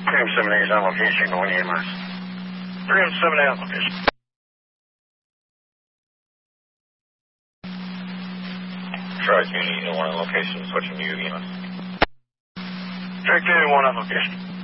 378 is on location, going EMS. 378 on location. Tri-Community 1 on location, switching to EMS. Tri-Community 1 on location.